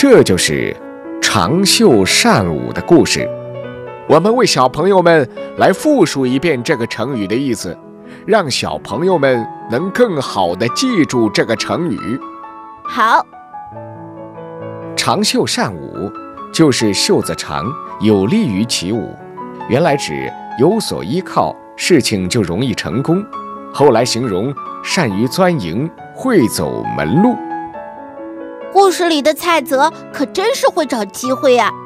这就是长袖善舞的故事。我们为小朋友们来复述一遍这个成语的意思，让小朋友们能更好地记住这个成语。 好， 长袖善舞就是袖子长，有利于起舞，原来指有所依靠，事情就容易成功，后来形容善于钻营，会走门路。 故事里的蔡泽可真是会找机会呀。